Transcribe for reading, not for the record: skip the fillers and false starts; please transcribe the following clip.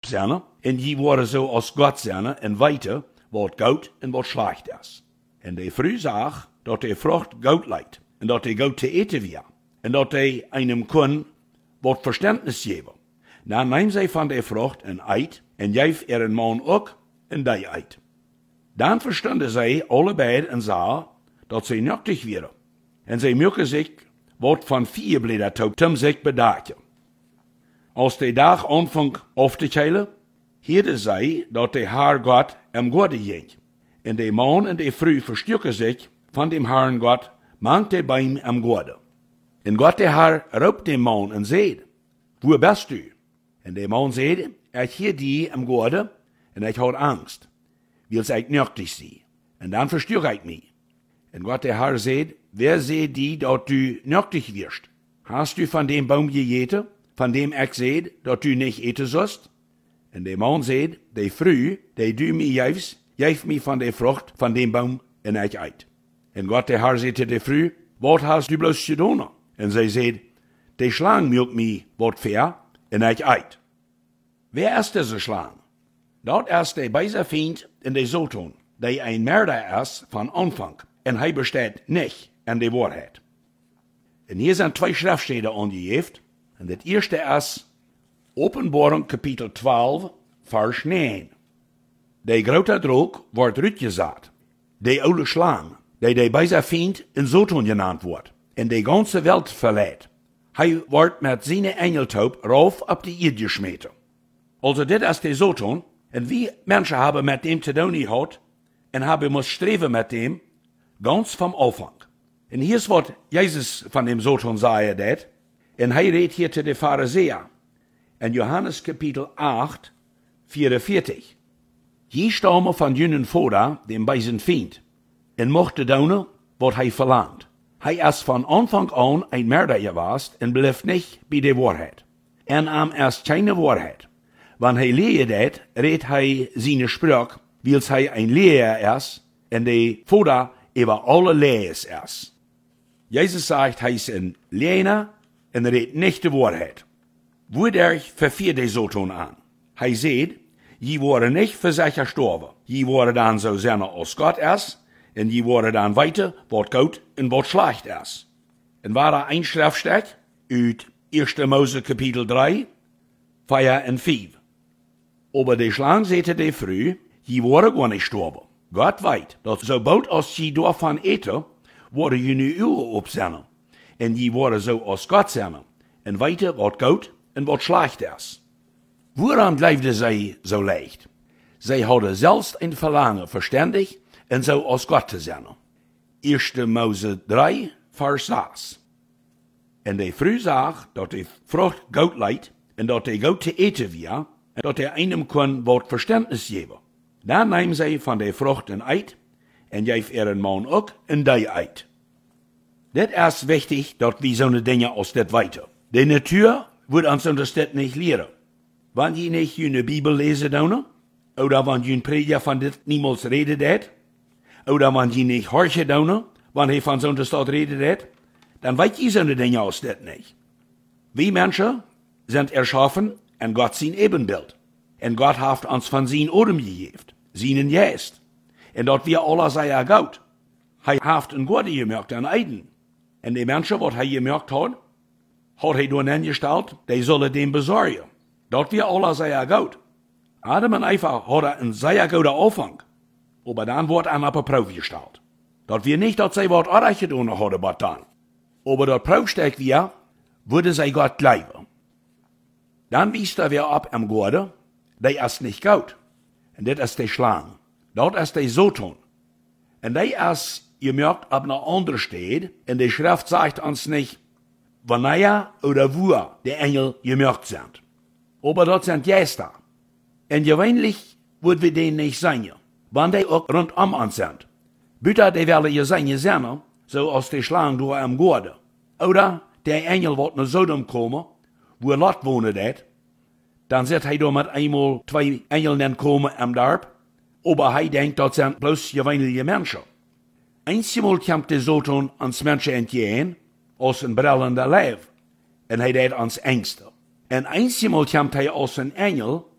zijn, en die worden zo als God zijn, en weten wat goed en wat slecht is. En die vrouw zag dat die vrucht goed leidt, en dat die goed te eten weer, en dat die einem kon wat verständnis geven. Dan neemt zij van die vrucht en eet, en geeft een man ook, en die eet. Dan verstonden zij allebei en zagen dat zij nuchtig waren. En zij merken zich wat van vier bleden tot om zich bedachten. Als de dag aanvang af te keilen, hielden zij dat de Heer God am Gode ging. En de man en de vrouw verstukken zich van dem Herrn God, mankte bij hem am Gode. En God de Heer roept de man en zei, wo bist du? En de man zei, ik hier die am Gode, en ik had angst, wil ik nuchtig zijn. En dan verstuk ik mij. En God de Heer zei, wer zei die dat du nuchtig wirst? Hast du van dem Baum gegeten, van dem ik zei dat du niet eten zust? En de man zei, de vrouw, die du mij geeft mij van de vrucht van dem Baum en ik eet. En God de Heer zei te de vrouw, wat hast du bloos gedaan? En zij zei, de slang milkt mij wat ver en ik eet. Wer is deze slang? Dat is de bijze vriend in de Satan, die een merder is van aanvang. En hij bestaat niet aan de waarheid. En hier zijn twee schriftstellen aangegeven. En het eerste is Openbaring kapitel 12, vers 9. De grote drok wordt uitgezet. De oude slang, die de bijze vriend in Satan genaamd wordt. En de ganze wereld verleidt. Hij wordt met zijn engeltaup rauf op de aarde gesmeten. Also dit is de Satan. En wie mensen hebben met hem te doen gehad. En hebben moest streven met hem. Ganz vom Anfang. En hier is wat Jezus van dem Satan zei dat. En hij redt hier te de Pharisäer. In Johannes kapitel 8, 44. Hier stammen van jenen vader, dem bij zijn vriend. En mochte doen wat hij verlangt. Hij is van Anfang an een merder geweest en bleef niet bij de waarheid. En am erst keine waarheid. Wanneer hij leert dat, redt hij zijn spraak, wils hij een leraar is, en de vader über alle Lehres ist. Jesus sagt, hij is een Lehner en redt nicht de waarheid. Wodurch verfiert de Satan an? Hij zegt, je worden nicht für sich gestorben. Je worden dan zo zijn als Gott is, en je worden dan weten wat goed en wat slecht is. En waar er een schriftstück uit 1. Mose kapitel 3, 4 en 5. Aber de slang zette de vrouw, je worden gar nicht sterben. Gott weet dat sobald als je daarvan eten, worden je nu uren opzennen. En je worden zo als God zijn. En weten wat goed en wat slecht is. Waaraan leefden zij zo leicht? Zij hadden zelfs een verlangen verstandig en zo als God te zijn. 1. Mose 3, vers 6. En de vrouw zag dat de vrucht goed leidt en dat hij goed te eten weer en dat hij einem kon wat verständnis geven. Dan neemt zij van de vrucht en eet, en geeft een man ook en die eet. Dit is wichtig dat we zo'n dingen als dit weten. De natuur wordt ons dit niet leren. Wanneer je niet je Bibel lezen doen, of wanneer je een prediger van dit niemals reden deed, of wanneer je niet horchen doen, wanneer hij van zo'n stad reden deed, dan weet je zo'n dingen als dit niet. We mensen zijn erschaffen en God zijn ebenbeeld. En God heeft ons van zijn Odem gegeven, zijn Geest. En dat wir alle sehr gut. Hij heeft een Gode gemerkt aan Eden. En die mensen wat hij gemerkt had hij door ingesteld, die zullen dem bezorgen. Dat wir alle sehr gut. Adam en Eva hadden een sehr gute Anfang. Aber dan wordt aan op een proef gesteld. Dat wir nicht dat zij wat aardig gedaan hadden, maar dan. Aber dat proefstuk wir, würden zij God gleiben. Dan wies er weer op am Gode, die is nicht gut. En dit is de slang. Dat is de Satan. En die is, je merkt, op een andere stad. En de schrift zegt ons niet, wanneer oder wo de Engel gemerkt zijn. Aber dat zijn Geister. En gewöhnlich wordt we die niet zijn. Want die ook rondom ons zijn. Buiten die willen je zijn, zoals de slang door am Gode. Oder de Engel wordt naar Sodom komen, wo Lot wonen deed. Dan zit hij door met eenmaal 2 Engeln komen am dorp. Aber hij denkt dat zijn bloos gewöhnliche mensen. Eenmaal komt de Satan ons mensen entgegen, als een brillende leeuw. En hij deed ons angsten. En eenmaal komt hij als een engel,